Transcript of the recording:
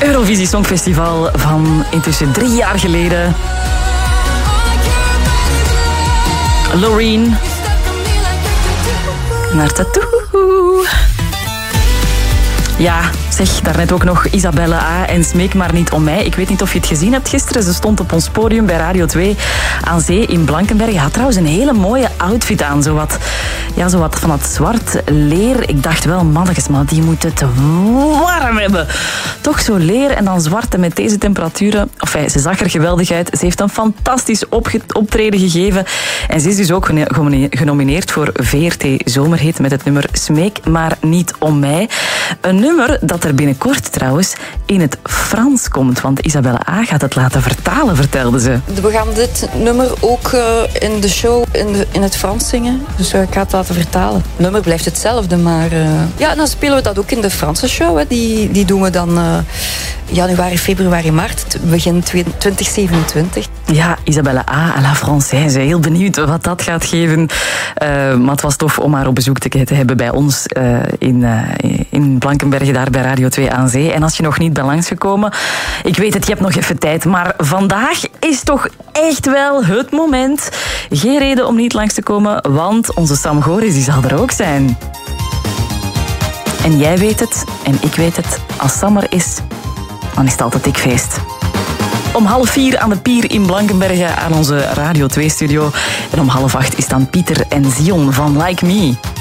Eurovisie Songfestival van intussen 3 jaar geleden. Loreen. Naar Tattoo. Ja, zeg, daarnet ook nog Isabelle A. en Smeek maar niet om mij. Ik weet niet of je het gezien hebt gisteren. Ze stond op ons podium bij Radio 2 aan zee in Blankenberge. Had trouwens een hele mooie outfit aan. Zowat van het zwart leer. Ik dacht wel, mannetjes, maar die moet het warm hebben. Toch zo leer en dan zwart en met deze temperaturen. Enfin, ze zag er geweldig uit. Ze heeft een fantastisch optreden gegeven. En ze is dus ook genomineerd voor VRT Zomerhit met het nummer Smeek maar niet om mij. Een nummer dat er binnenkort trouwens in het Frans komt. Want Isabelle A. gaat het laten vertalen, vertelde ze. We gaan dit nummer ook in de show in het Frans zingen. Dus ik ga het laten vertalen. Het nummer blijft hetzelfde, maar... Ja, dan spelen we dat ook in de Franse show. Hè. Die doen we dan januari, februari, maart. Begin 2027. Ja, Isabelle A. à la Française. Heel benieuwd wat dat gaat geven. Maar het was tof om haar op bezoek te hebben bij ons in Blankenberge, daar bij Radio 2 aan zee. En als je nog niet bent langsgekomen, ik weet het, je hebt nog even tijd, maar vandaag is toch echt wel het moment. Geen reden om niet langs te komen, want onze Sam Goris die zal er ook zijn. En jij weet het, en ik weet het, als Sam er is, dan is het altijd dik feest. Om 3:30 aan de pier in Blankenberge aan onze Radio 2-studio. En om 7:30 is dan Pieter en Zion van Like Me.